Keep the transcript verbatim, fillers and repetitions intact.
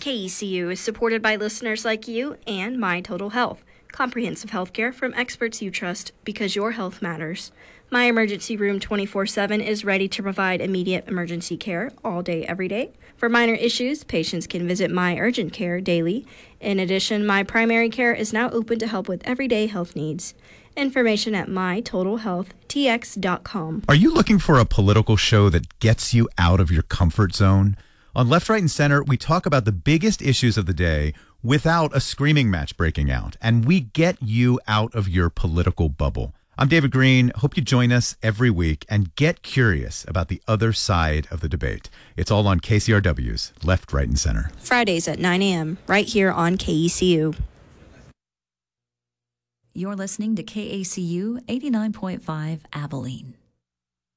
K E C U is supported by listeners like you and My Total Health. Comprehensive health care from experts you trust because your health matters. My Emergency Room twenty-four seven is ready to provide immediate emergency care all day, every day. For minor issues, patients can visit My Urgent Care daily. In addition, My Primary Care is now open to help with everyday health needs. Information at my total health t x dot com. Are you looking for a political show that gets you out of your comfort zone? On Left, Right, and Center, we talk about the biggest issues of the day without a screaming match breaking out, and we get you out of your political bubble. I'm David Green. Hope you join us every week and get curious about the other side of the debate. It's all on K C R W's Left, Right, and Center. Fridays at nine a.m. right here on K E C U. You're listening to K A C U eighty-nine point five Abilene.